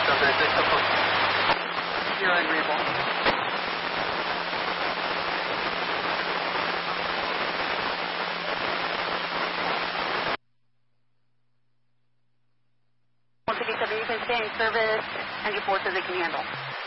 You're agreeable. You can stay in service and your forces they can handle.